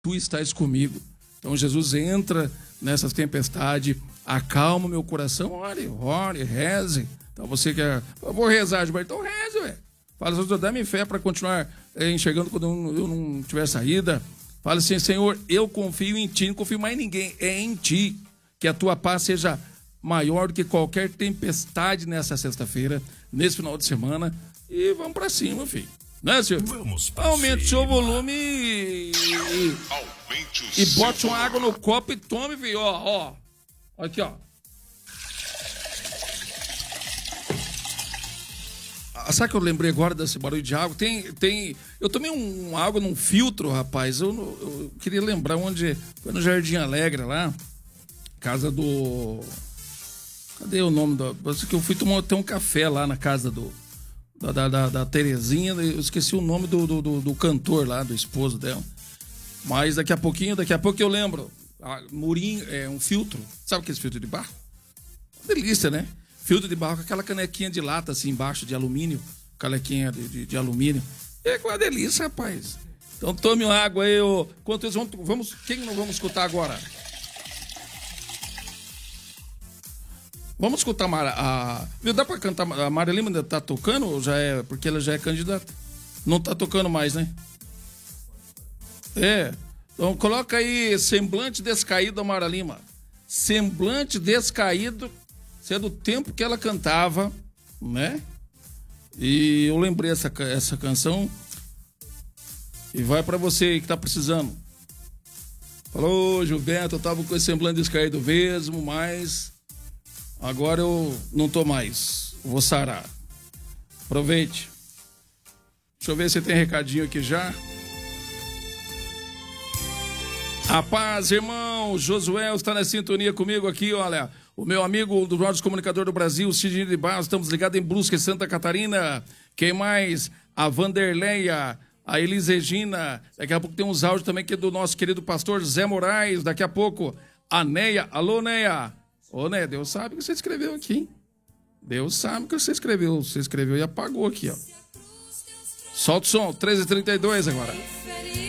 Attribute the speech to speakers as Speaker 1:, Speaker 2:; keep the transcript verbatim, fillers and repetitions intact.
Speaker 1: tu estás comigo. Então Jesus entra nessas tempestades, acalma meu coração, ore, ore, reze. Então você quer, eu vou rezar, Gilberto, então reze, ué. Fala, Senhor, dá-me fé para continuar é, enxergando quando eu, eu não tiver saída. Fala assim, Senhor, eu confio em ti, não confio mais em ninguém, é em ti. Que a tua paz seja maior do que qualquer tempestade nessa sexta-feira, nesse final de semana. E vamos para cima, filho. Né, senhor? Aumente o seu volume e, e, e bote uma água no copo e tome, filho. Ó, ó. Aqui, ó. Ah, sabe que eu lembrei agora desse barulho de água? Tem, tem, eu tomei um, água num filtro, rapaz. Eu, eu queria lembrar onde... Foi no Jardim Alegre, lá. Casa do... Cadê o nome do... Que eu fui tomar ter um café lá na casa do... Da, da, da Terezinha, eu esqueci o nome do, do, do cantor lá, do esposo dela. Mas daqui a pouquinho, daqui a pouco eu lembro. A Murim é um filtro. Sabe aquele filtro de barro? Uma delícia, né? Filtro de barro com aquela canequinha de lata assim embaixo, de alumínio. Canequinha de, de, de alumínio. É uma delícia, rapaz. Então tome uma água aí. Ô. Enquanto isso, vamos, vamos. Quem nós vamos escutar agora? Vamos escutar a Mara. A... Viu, dá pra cantar? A Maria Lima ainda tá tocando ou já é? Porque ela já é candidata. Não tá tocando mais, né? É. Então coloca aí Semblante Descaído da Mara Lima. Semblante Descaído. Isso é do tempo que ela cantava, né? E eu lembrei essa, essa canção. E vai pra você que tá precisando. Falou, Gilberto, eu tava com esse semblante descaído mesmo, mas... Agora eu não tô mais. Vou sarar. Aproveite. Deixa eu ver se tem recadinho aqui já. A paz, irmão. Josué está na sintonia comigo aqui, olha. O meu amigo do Rádio Comunicador do Brasil, Sidney de Barros. Estamos ligados em Brusque, Santa Catarina. Quem mais? A Vanderleia, a Elis Regina. Daqui a pouco tem uns áudios também que é do nosso querido pastor Zé Moraes. Daqui a pouco, a Neia. Alô, Neia. Ô, né, Deus sabe o que você escreveu aqui, hein? Deus sabe o que você escreveu. Você escreveu e apagou aqui, ó. Solta o som, treze e trinta e dois agora.